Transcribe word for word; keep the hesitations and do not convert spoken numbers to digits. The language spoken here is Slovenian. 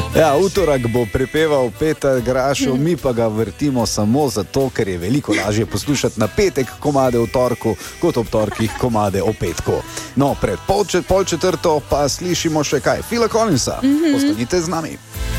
Ja, utorak bo prepeval Peter Grašov, mi pa ga vrtimo samo zato, ker je veliko lažje poslušati na petek komade v torku, kot ob torkih komade o petku. No, pred pol, pol četrto pa slišimo še kaj. Phila Collinsa, mm-hmm. Ostanite z nami.